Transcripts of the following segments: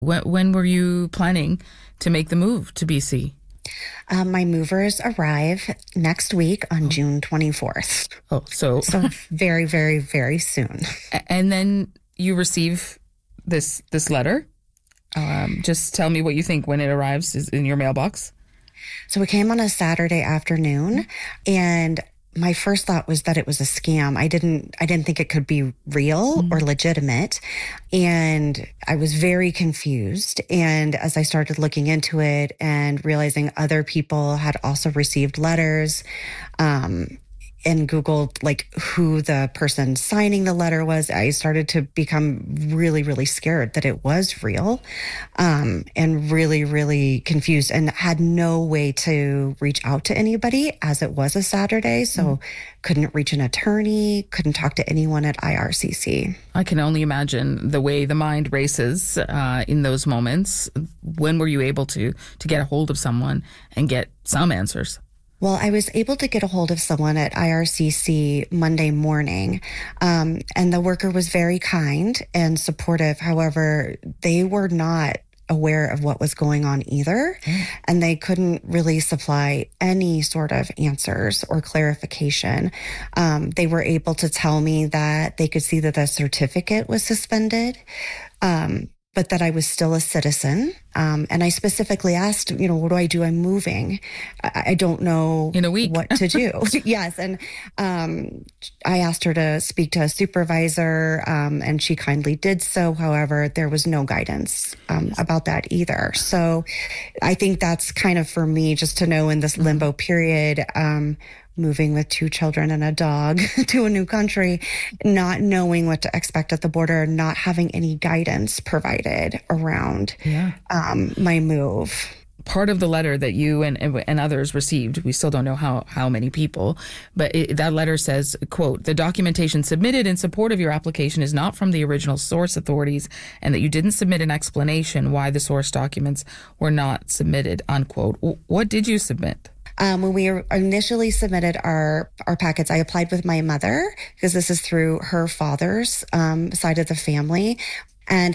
When were you planning to make the move to BC? My movers arrive next week on June 24th. Oh, so very, very, very soon. And then you receive this letter. Just tell me what you think when it arrives in your mailbox. So it came on a Saturday afternoon, and my first thought was that it was a scam. I didn't think it could be real or legitimate. And I was very confused. And as I started looking into it and realizing other people had also received letters, and Googled who the person signing the letter was, I started to become really, really scared that it was real, and really, really confused, and had no way to reach out to anybody as it was a Saturday. So couldn't reach an attorney, couldn't talk to anyone at IRCC. I can only imagine the way the mind races in those moments. When were you able to get a hold of someone and get some answers? Well, I was able to get a hold of someone at IRCC Monday morning, and the worker was very kind and supportive. However, they were not aware of what was going on either, and they couldn't really supply any sort of answers or clarification. They were able to tell me that they could see that the certificate was suspended, but that I was still a citizen. And I specifically asked, what do I do? I'm moving. I don't know in a week what to do. Yes. And I asked her to speak to a supervisor, and she kindly did so. However, there was no guidance about that either. So I think that's kind of for me, just to know in this limbo period, moving with 2 children and a dog to a new country, not knowing what to expect at the border, not having any guidance provided around my move. Part of the letter that you and others received, we still don't know how many people, but that letter says, quote, "The documentation submitted in support of your application is not from the original source authorities, and that you didn't submit an explanation why the source documents were not submitted," unquote. What did you submit? When we initially submitted our packets, I applied with my mother because this is through her father's side of the family. And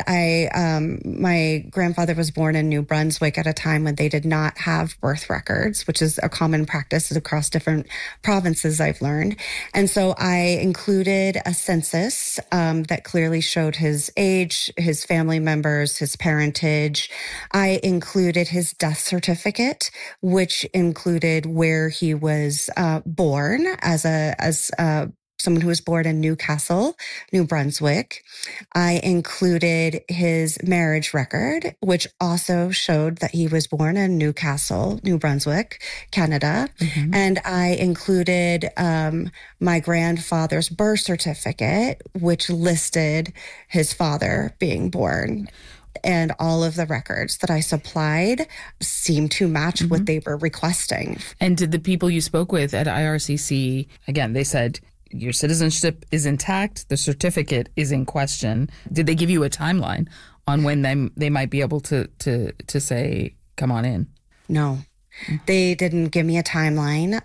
my grandfather was born in New Brunswick at a time when they did not have birth records, which is a common practice across different provinces, I've learned. And so I included a census that clearly showed his age, his family members, his parentage. I included his death certificate, which included where he was born as someone who was born in Newcastle, New Brunswick. I included his marriage record, which also showed that he was born in Newcastle, New Brunswick, Canada. Mm-hmm. And I included my grandfather's birth certificate, which listed his father being born. And all of the records that I supplied seemed to match what they were requesting. And did the people you spoke with at IRCC, again, they said, your citizenship is intact, the certificate is in question. Did they give you a timeline on when they might be able to say, come on in? No, they didn't give me a timeline.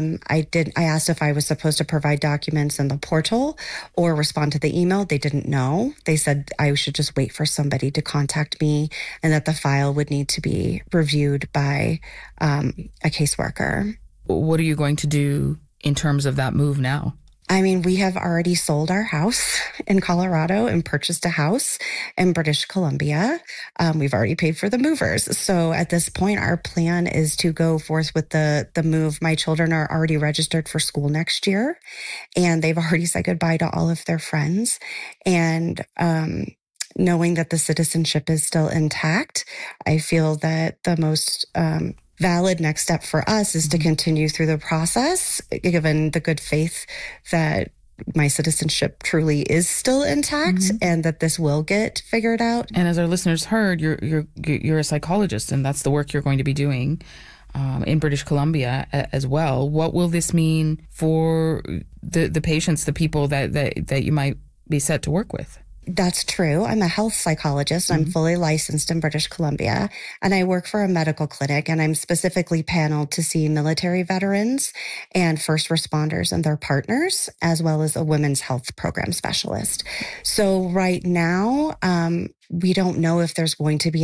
I asked if I was supposed to provide documents in the portal or respond to the email. They didn't know. They said I should just wait for somebody to contact me and that the file would need to be reviewed by a caseworker. What are you going to do in terms of that move now? I mean, we have already sold our house in Colorado and purchased a house in British Columbia. We've already paid for the movers. So at this point, our plan is to go forth with the move. My children are already registered for school next year, and they've already said goodbye to all of their friends. And knowing that the citizenship is still intact, I feel that the most valid next step for us is to continue through the process, given the good faith that my citizenship truly is still intact and that this will get figured out. And as our listeners heard, you're a psychologist, and that's the work you're going to be doing in British Columbia as well. What will this mean for the patients, the people that you might be set to work with? That's true. I'm a health psychologist. I'm fully licensed in British Columbia, and I work for a medical clinic, and I'm specifically paneled to see military veterans and first responders and their partners, as well as a women's health program specialist. So right now, we don't know if there's going to be